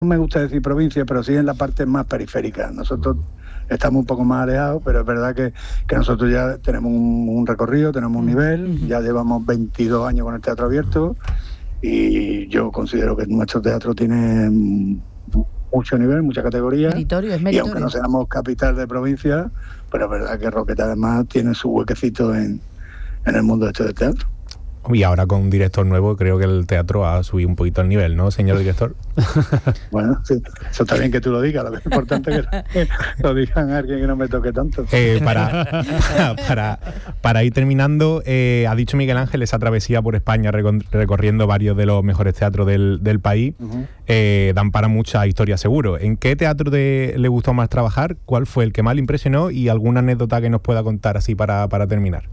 me gusta decir provincia, pero sí en la parte más periférica. Nosotros estamos un poco más alejados, pero es verdad que nosotros ya tenemos un recorrido, tenemos un nivel, ya llevamos 22 años con el teatro abierto y yo considero que nuestro teatro tiene mucho nivel, mucha categoría. Meritorio, es meritorio. Y aunque no seamos capital de provincia, pero es verdad que Roqueta además tiene su huequecito en el mundo del teatro. Y ahora con un director nuevo creo que el teatro ha subido un poquito el nivel, ¿no, señor director? Bueno, sí, eso está bien que tú lo digas, lo que es importante es que lo digan a alguien que no me toque tanto. Para ir terminando, ha dicho Miguel Ángel esa travesía por España recorriendo varios de los mejores teatros del país, dan para mucha historia seguro. ¿En qué teatro le gustó más trabajar? ¿Cuál fue el que más le impresionó? Y alguna anécdota que nos pueda contar así para terminar.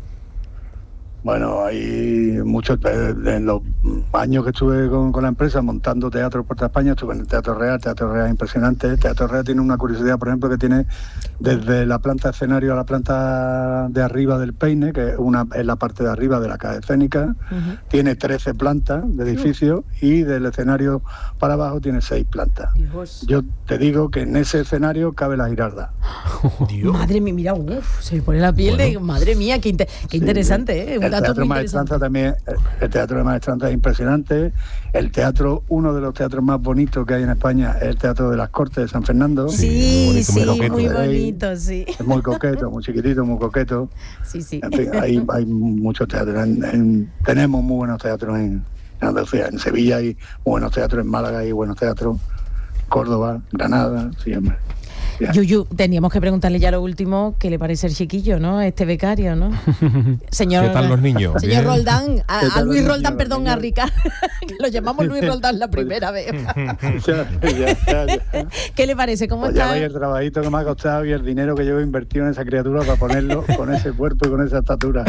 Bueno, hay muchos, en los años que estuve con la empresa montando teatro por toda España, estuve en el Teatro Real es impresionante. El Teatro Real tiene una curiosidad, por ejemplo, que tiene desde la planta de escenario a la planta de arriba del Peine, que es la parte de arriba de la caja escénica, tiene 13 plantas de edificio y del escenario para abajo tiene 6 plantas. Dios. Yo te digo que en ese escenario cabe la Giralda. Madre mía, mira, se me pone la piel de madre mía, qué interesante, ¿eh? El Teatro Maestranza también, el Teatro de Maestranza es impresionante. El teatro, uno de los teatros más bonitos que hay en España, es el Teatro de las Cortes de San Fernando. Sí, muy bonito, sí. Es muy coqueto, muy chiquitito, muy coqueto. Sí. En fin, hay muchos teatros. Tenemos muy buenos teatros en Andalucía. En Sevilla hay muy buenos teatros, en Málaga hay buenos teatros, Córdoba, Granada, siempre. Yuyu, teníamos que preguntarle ya lo último, ¿qué le parece el chiquillo, no? Este becario, ¿no? Señor, ¿qué tal los niños? Señor Roldán, a Luis Roldán, perdón, a Ricardo, que lo llamamos Luis Roldán la primera vez. Ya. ¿Qué le parece? ¿Cómo está? Ya veis el trabajito que me ha costado y el dinero que llevo invertido en esa criatura para ponerlo con ese cuerpo y con esa estatura.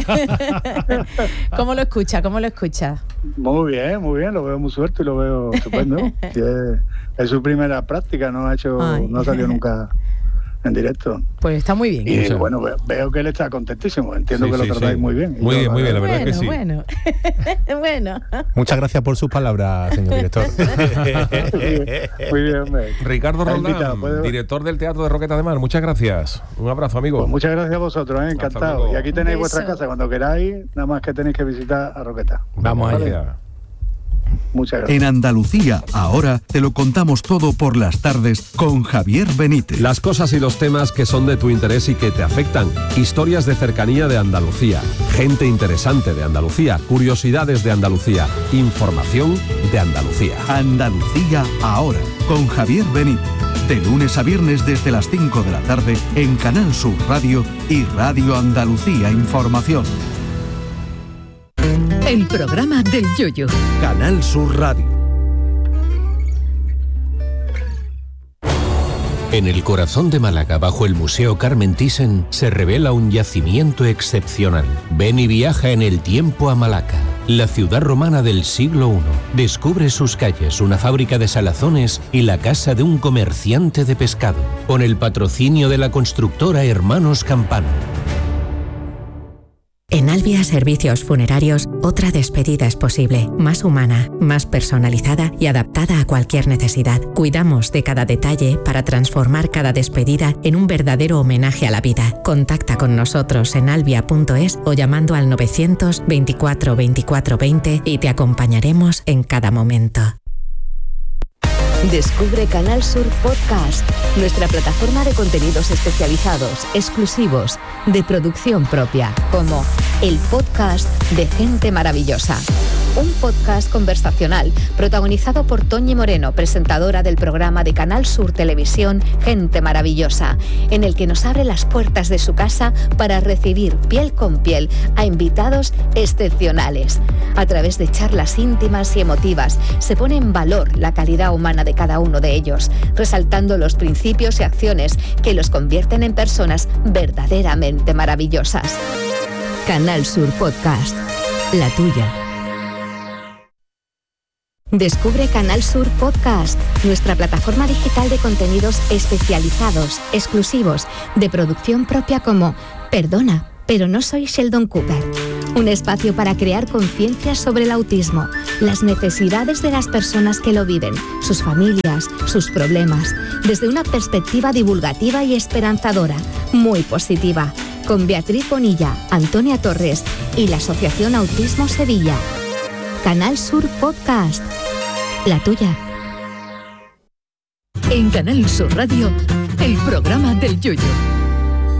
¿Cómo lo escucha? Muy bien, lo veo muy suelto y lo veo estupendo. Sí, es su primera práctica, no ha salido nunca en directo. Pues está muy bien. Y bueno, veo que él está contentísimo. Entiendo que lo tratáis muy bien. Muy bien, la verdad es que sí. Bueno. Muchas gracias por sus palabras, señor director. Muy bien, hombre. Ricardo Roldán, director del Teatro de Roqueta de Mar. Muchas gracias. Un abrazo, amigo. Pues muchas gracias a vosotros, encantado. Y aquí tenéis vuestra casa cuando queráis, nada más que tenéis que visitar a Roqueta. Vamos allá. Muchas gracias. En Andalucía, ahora te lo contamos todo por las tardes con Javier Benítez. Las cosas y los temas que son de tu interés y que te afectan. Historias de cercanía de Andalucía. Gente interesante de Andalucía. Curiosidades de Andalucía. Información de Andalucía. Andalucía ahora con Javier Benítez. De lunes a viernes desde las 5 de la tarde en Canal Sur Radio y Radio Andalucía Información. El programa del Yoyo. Canal Sur Radio. En el corazón de Málaga, bajo el Museo Carmen Thyssen, se revela un yacimiento excepcional. Ven y viaja en el tiempo a Malaca, la ciudad romana del siglo I. Descubre sus calles, una fábrica de salazones y la casa de un comerciante de pescado, con el patrocinio de la constructora Hermanos Campano. En Albia Servicios Funerarios, otra despedida es posible, más humana, más personalizada y adaptada a cualquier necesidad. Cuidamos de cada detalle para transformar cada despedida en un verdadero homenaje a la vida. Contacta con nosotros en albia.es o llamando al 900 24 24 20 y te acompañaremos en cada momento. Descubre Canal Sur Podcast, nuestra plataforma de contenidos especializados, exclusivos, de producción propia, como el podcast de Gente Maravillosa. Un podcast conversacional protagonizado por Toñi Moreno, presentadora del programa de Canal Sur Televisión Gente Maravillosa, en el que nos abre las puertas de su casa para recibir piel con piel a invitados excepcionales. A través de charlas íntimas y emotivas se pone en valor la calidad humana de cada uno de ellos, resaltando los principios y acciones que los convierten en personas verdaderamente maravillosas. Canal Sur Podcast, la tuya. Descubre Canal Sur Podcast, nuestra plataforma digital de contenidos especializados, exclusivos, de producción propia como Perdona, pero no soy Sheldon Cooper. Un espacio para crear conciencia sobre el autismo, las necesidades de las personas que lo viven, sus familias, sus problemas, desde una perspectiva divulgativa y esperanzadora, muy positiva, con Beatriz Bonilla, Antonia Torres y la Asociación Autismo Sevilla. Canal Sur Podcast. La tuya. En Canal Sur Radio, el programa del Yoyo.